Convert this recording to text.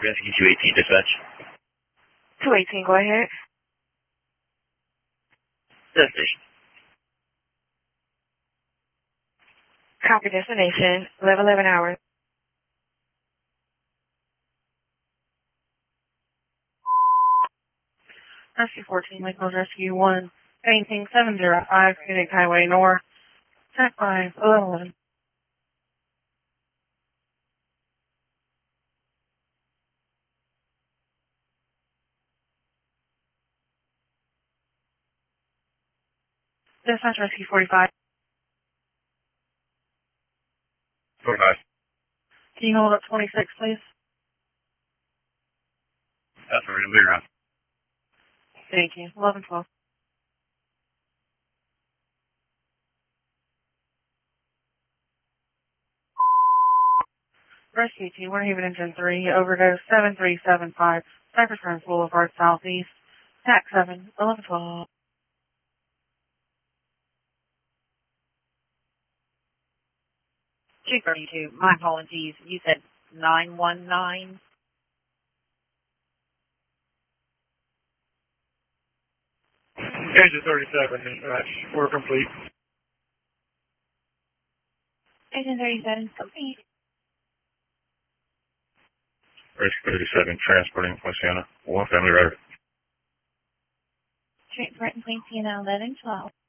Rescue 218 dispatch. 218, go ahead. Destination. Copy destination, 11 hours. Rescue 14, Lake Hills Rescue 1, painting 705, Phoenix Highway North, track 5, 11. Dispatch Rescue 45. 45. Can you hold up 26, please? That's where we're going to be around. Thank you. 1112. Rescue team, we're Haven Engine 3, overdose 7375, Cypress Ranch Boulevard Southeast, TAC 7, 1112. 232. My apologies. You said 919. Engine 37, dispatch. We're complete. Engine 37, complete. Rescue 37, transporting Louisiana. One family rider. Transporting Louisiana 1112.